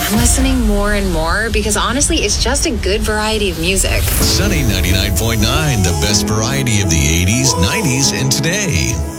I'm listening more and more because honestly, it's just a good variety of music. Sunny 99.9, the best variety of the 80s, 90s, and today.